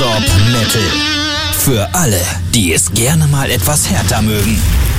Non-Stop Metal. Für alle, die es gerne mal etwas härter mögen.